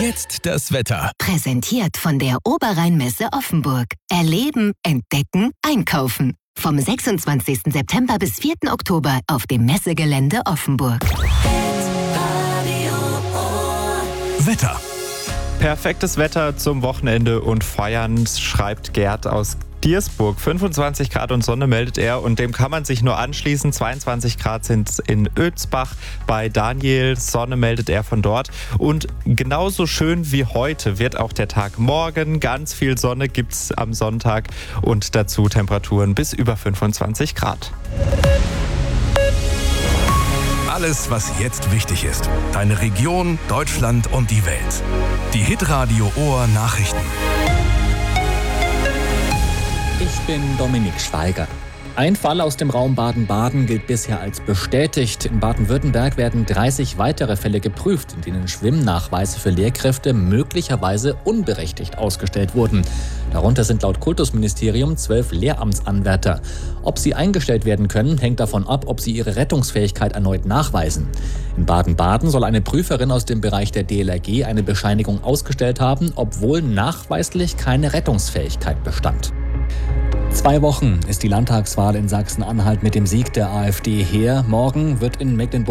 Jetzt das Wetter. Präsentiert von der Oberrheinmesse Offenburg. Erleben, entdecken, einkaufen. Vom 26. September bis 4. Oktober auf dem Messegelände Offenburg. Wetter. Perfektes Wetter zum Wochenende und Feiern, schreibt Gerd aus Diersburg. 25 Grad und Sonne meldet er und dem kann man sich nur anschließen. 22 Grad sind es in Ötzbach bei Daniel. Sonne meldet er von dort. Und genauso schön wie heute wird auch der Tag morgen. Ganz viel Sonne gibt es am Sonntag und dazu Temperaturen bis über 25 Grad. Alles, was jetzt wichtig ist. Deine Region, Deutschland und die Welt. Die Hitradio Ohr Nachrichten. Ich bin Dominik Schweiger. Ein Fall aus dem Raum Baden-Baden gilt bisher als bestätigt. In Baden-Württemberg werden 30 weitere Fälle geprüft, in denen Schwimmnachweise für Lehrkräfte möglicherweise unberechtigt ausgestellt wurden. Darunter sind laut Kultusministerium 12 Lehramtsanwärter. Ob sie eingestellt werden können, hängt davon ab, ob sie ihre Rettungsfähigkeit erneut nachweisen. In Baden-Baden soll eine Prüferin aus dem Bereich der DLRG eine Bescheinigung ausgestellt haben, obwohl nachweislich keine Rettungsfähigkeit bestand. 2 Wochen ist die Landtagswahl in Sachsen-Anhalt mit dem Sieg der AfD her. Morgen wird in Mecklenburg